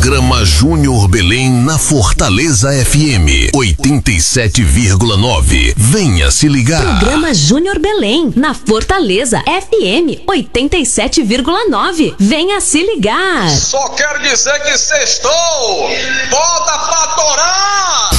Programa Júnior Belém na Fortaleza FM 87,9. Venha se ligar. Programa Júnior Belém na Fortaleza FM 87,9. Venha se ligar. Só quero dizer que sextou. Bota pra torar.